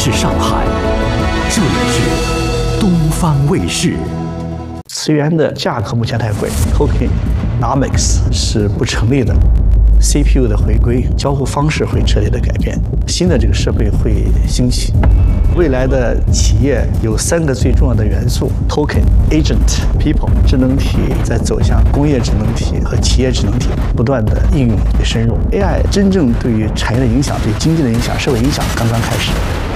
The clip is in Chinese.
是上海，这里是东方卫视。 资源的价格目前太贵 ，tokenomics 是不成立的。CPU 的回归，交互方式会彻底的改变，新的这个设备会兴起。未来的企业有3个最重要的元素 ：token、agent、people。智能体在走向工业智能体和企业智能体不断的应用与深入。AI 真正对于产业的影响、对经济的影响、社会影响刚刚开始。